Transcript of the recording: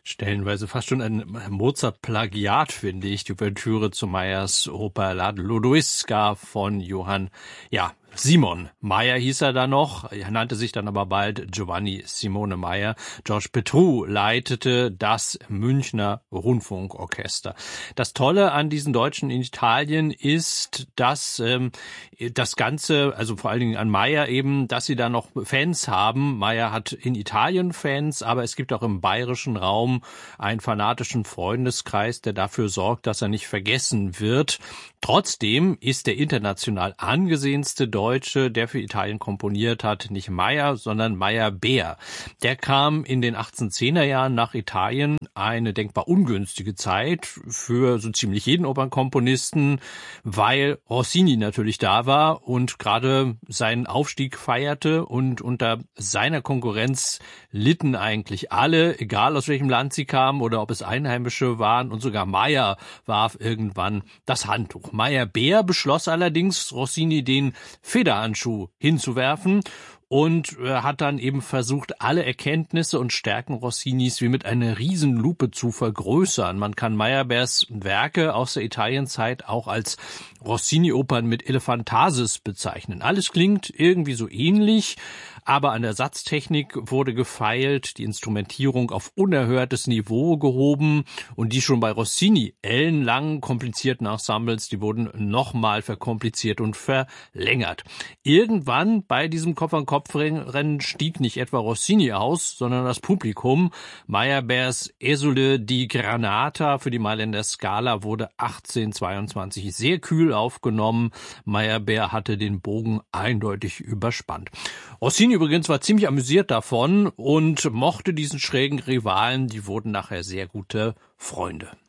Stellenweise fast schon ein Mozart-Plagiat, finde ich, die Ouvertüre zu Mayers Oper La Lodoiska von Johann, Simon Mayer hieß er da noch, er nannte sich dann aber bald Giovanni Simone Mayer. Georges Petrou leitete das Münchner Rundfunkorchester. Das Tolle an diesen Deutschen in Italien ist, dass das Ganze, also vor allen Dingen an Mayer eben, dass sie da noch Fans haben. Mayer hat in Italien Fans, aber es gibt auch im bayerischen Raum einen fanatischen Freundeskreis, der dafür sorgt, dass er nicht vergessen wird. Trotzdem ist der international angesehenste Deutsche, der für Italien komponiert hat, nicht Mayer, sondern Meyerbeer. Der kam in den 1810er Jahren nach Italien, eine denkbar ungünstige Zeit für so ziemlich jeden Opernkomponisten, weil Rossini natürlich da war und gerade seinen Aufstieg feierte, und unter seiner Konkurrenz litten eigentlich alle, egal aus welchem Land sie kamen oder ob es Einheimische waren, und sogar Mayer warf irgendwann das Handtuch. Meyerbeer beschloss allerdings, Rossini den Federhandschuh hinzuwerfen und hat dann eben versucht, alle Erkenntnisse und Stärken Rossinis wie mit einer Riesenlupe zu vergrößern. Man kann Meyerbeers Werke aus der Italienzeit auch als Rossini-Opern mit Elephantasis bezeichnen. Alles klingt irgendwie so ähnlich, aber an der Satztechnik wurde gefeilt, die Instrumentierung auf unerhörtes Niveau gehoben, und die schon bei Rossini ellenlangen, komplizierten Ensembles, die wurden nochmal verkompliziert und verlängert. Irgendwann bei diesem Kopf-an-Kopf-Rennen stieg nicht etwa Rossini aus, sondern das Publikum. Meyerbeers Esule di Granata für die Mailänder Scala wurde 1822 sehr kühl aufgenommen. Meyerbeer hatte den Bogen eindeutig überspannt. Rossini übrigens war ziemlich amüsiert davon und mochte diesen schrägen Rivalen, die wurden nachher sehr gute Freunde.